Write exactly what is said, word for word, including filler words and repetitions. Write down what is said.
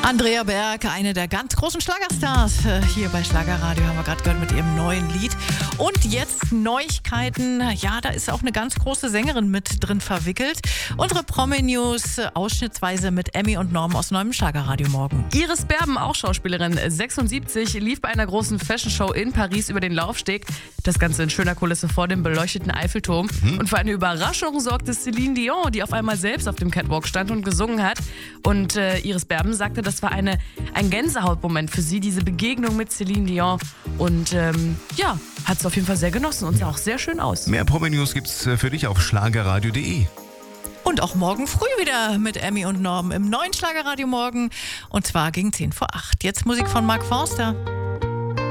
Andrea Berg, eine der ganz großen Schlagerstars. Äh, Hier bei Schlagerradio haben wir gerade gehört mit ihrem neuen Lied. Und jetzt Neuigkeiten. Ja, da ist auch eine ganz große Sängerin mit drin verwickelt. Unsere Promi-News äh, ausschnittsweise mit Emmy und Norm aus neuem Schlagerradio morgen. Iris Berben, auch Schauspielerin, sechsundsiebzig, lief bei einer großen Fashion-Show in Paris über den Laufsteg. Das Ganze in schöner Kulisse vor dem beleuchteten Eiffelturm. Mhm. Und für eine Überraschung sorgte Celine Dion, die auf einmal selbst auf dem Catwalk stand und gesungen hat. Und äh, Iris Berben sagte, das war eine, ein Gänsehautmoment für sie, diese Begegnung mit Celine Dion. Und ähm, ja, hat es auf jeden Fall sehr genossen und sah auch sehr schön aus. Mehr Promi-News gibt's für dich auf schlagerradio punkt de. Und auch morgen früh wieder mit Emmy und Norm im neuen Schlagerradio morgen. Und zwar gegen zehn vor acht. Jetzt Musik von Mark Forster.